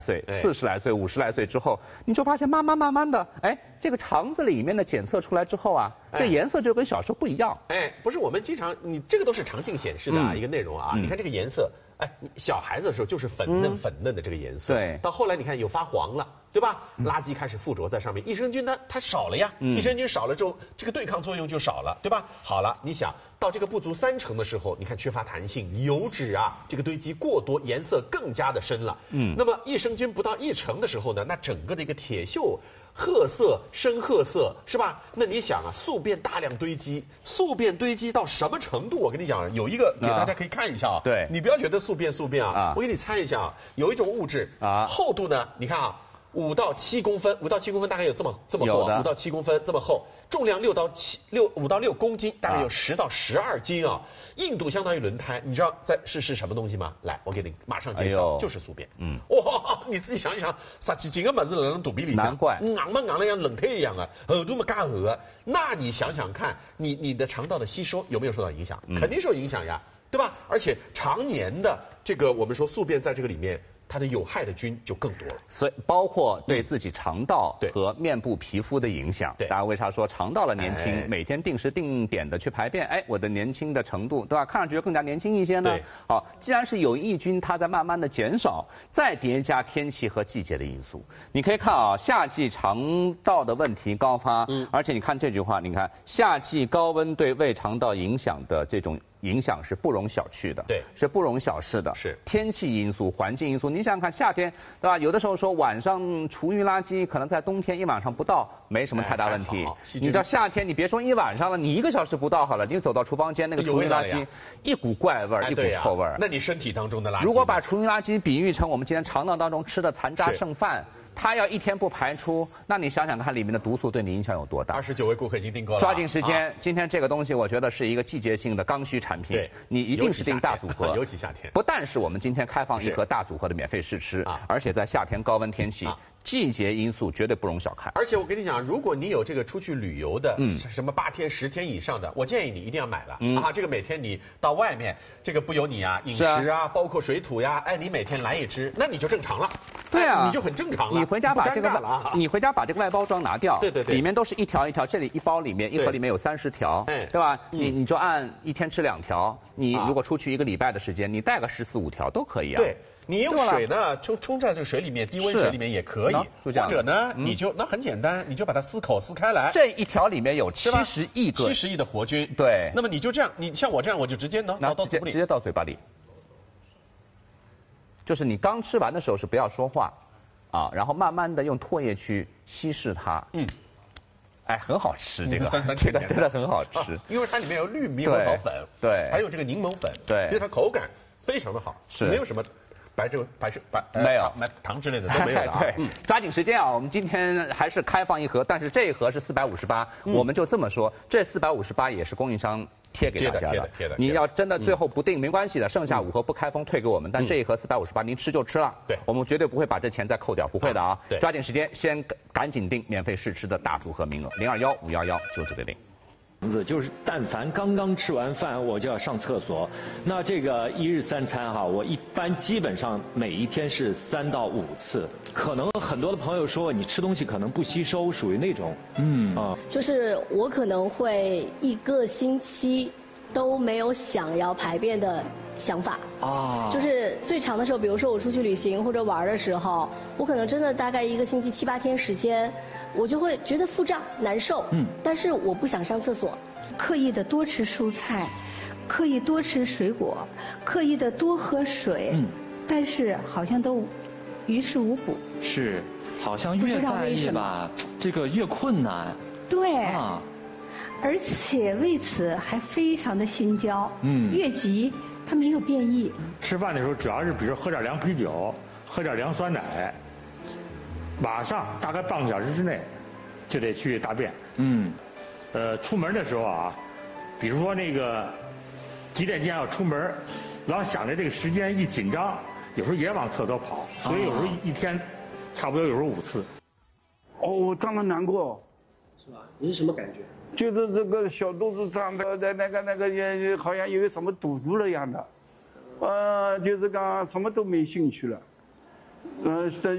岁、40来岁、50来岁之后，你就发现慢慢的，哎，这个肠子里面的检测出来之后啊，这颜色就跟小时候不一样。 哎，不是我们经常，你这个都是肠镜显示的一个内容啊。你看这个颜色，哎，小孩子的时候就是粉嫩的这个颜色， 对， 到后来你看有发黄了，对吧？垃圾开始附着在上面，益生菌它少了呀，益生菌少了之后，这个对抗作用就少了，对吧？好了，你想到这个不足30%的时候，你看缺乏弹性，油脂啊这个堆积过多，颜色更加的深了。那么益生菌不到1成的时候呢，那整个的一个铁锈褐色、深褐色是吧？那你想啊，宿便大量堆积，宿便堆积到什么程度？我跟你讲，有一个给大家可以看一下啊。 对， 你不要觉得宿便啊，我给你猜一下啊，有一种物质啊，厚度呢，你看啊，5到7公分，5到7公分大概有这么厚，5到7公分这么厚，重量5到6公斤，大概有10到12斤啊。硬度相当于轮胎，你知道是什么东西吗？来，我给你马上介绍，就是宿便。哇，你自己想一想，10几斤的么子扔肚皮里， 难怪硬嘛硬的像轮胎一样的，厚度么嘎厚啊。那你想想看，你的肠道的吸收有没有受到影响？肯定受影响呀，对吧？而且常年的这个我们说宿便在这个里面，它的有害的菌就更多了， 所以包括对自己肠道和面部皮肤的影响。大家为啥说肠道的年轻，每天定时定点的去排便，哎，我的年轻的程度，对吧？看上去就更加年轻一些呢。好，既然是有益菌它在慢慢的减少，再叠加天气和季节的因素，你可以看啊，夏季肠道的问题高发，而且你看这句话，你看夏季高温对胃肠道影响的这种影响是不容小觑的， 对， 是不容小视的。是天气因素、环境因素。你想想看，夏天对吧？有的时候说晚上厨余垃圾，可能在冬天1晚上不倒没什么太大问题。你知道夏天，你别说1晚上了，你1个小时不到好了，你走到厨房间那个厨余垃圾，一股怪味儿，一股臭味儿。 那你身体当中的垃圾， 如果把厨余垃圾比喻成我们今天肠道当中吃的残渣剩饭。它要1天不排出，那你想想看里面的毒素对你影响有多大 ？29位顾客已经订购了， 抓紧时间。今天这个东西我觉得是一个季节性的刚需产品，你一定是订大组合， 尤其夏天。 不但是我们今天开放1盒大组合的免费试吃，而且在夏天高温天气，季节因素绝对不容小看。 而且我跟你讲，如果你有这个出去旅游的，什么8天、10天以上的，我建议你一定要买了啊！这个每天你到外面，这个不由你啊，饮食啊，包括水土呀，哎，你每天来1只，那你就正常了。 对啊， 你就很正常了。 你回家把这个外包装拿掉， 对， 里面都是一条一条，这里1包里面1盒里面有30条，对吧？你就按1天吃2条，你如果出去1个礼拜的时间，你带个14、15条都可以啊。 对，你用水呢冲在这个水里面，低温水里面也可以，或者呢你就那很简单，你就把它撕口撕开来。 这一条里面有70亿的活菌， 对。 那么你就这样，你像我这样，我就直接到嘴里， 直接到嘴巴里。就是你刚吃完的时候是不要说话，啊，然后慢慢的用唾液去稀释它。哎，很好吃，这个这个真的很好吃， 因为它里面有绿猕猴桃粉， 对， 还有这个柠檬粉， 对， 所以它口感非常的好， 是没有什么没有糖之类的都没有的。 对，抓紧时间啊！我们今天还是开放1盒，但是这一盒是458，我们就这么说，这458也是供应商贴给大家的。你要真的最后不定没关系的，剩下5盒不开封退给我们，但这一盒458您吃就吃了。 对， 我们绝对不会把这钱再扣掉，不会的啊！抓紧时间，先赶紧订免费试吃的大组合名额，021-511就这个零。 就是但凡刚刚吃完饭，我就要上厕所。那这个1日3餐哈，我一般基本上每一天是3到5次。可能很多的朋友说你吃东西可能不吸收，属于那种就是我可能会1个星期都没有想要排便的想法啊。就是最长的时候，比如说我出去旅行或者玩的时候，我可能真的大概1个星期7、8天时间。我就会觉得腹胀难受，但是我不想上厕所， 刻意的多吃蔬菜，刻意多吃水果，刻意的多喝水，但是好像都于事无补。 是，好像越在意吧，这个越困难。 对，而且为此还非常的心焦，越急它没有变异。 吃饭的时候主要是比如喝点凉啤酒，喝点凉酸奶。马上大概半个小时之内，就得去大便。出门的时候啊，比如说那个几点钟要出门，老想着这个时间一紧张，有时候也往厕所跑，所以有时候一天差不多有时候5次。 哦，胀得难过。 是吧？你是什么感觉？ 就是这个小肚子胀的，那个也好像有什么堵住了一样的，就是讲什么都没兴趣了，